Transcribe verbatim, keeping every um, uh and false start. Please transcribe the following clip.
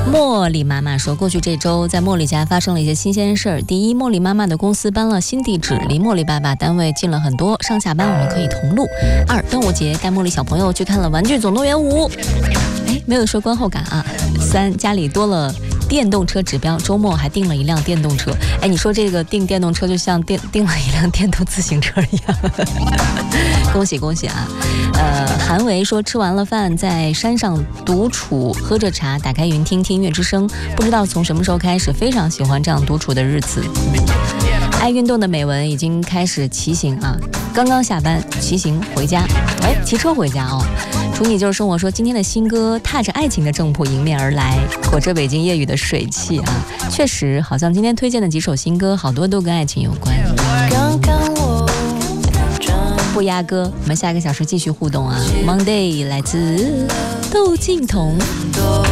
茉莉妈妈说，过去这周在茉莉家发生了一些新鲜事儿。第一，茉莉妈妈的公司搬了新地址，离茉莉爸爸单位近了很多，上下班我们可以同路。二，端午节带茉莉小朋友去看了《玩具总动员五》，哎，没有说观后感啊。三，家里多了电动车指标，周末还订了一辆电动车。哎，你说这个订电动车就像订订了一辆电动自行车一样。恭喜恭喜啊！呃，韩维说吃完了饭在山上独处，喝着茶，打开云听听音乐之声。不知道从什么时候开始，非常喜欢这样独处的日子。爱运动的美文已经开始骑行啊，刚刚下班骑行回家，哎，骑车回家哦。楚你就是生活说，今天的新歌踏着爱情的正谱迎面而来，裹着北京夜雨的水汽啊，确实好像今天推荐的几首新歌好多都跟爱情有关。刚刚我不压歌，我们下个小时继续互动啊。Monday 来自窦靖童。